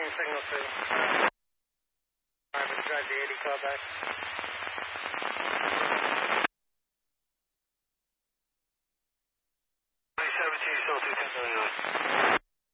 Green signal 2. I'm going to drive the 80 car back. 17, Salty, continue.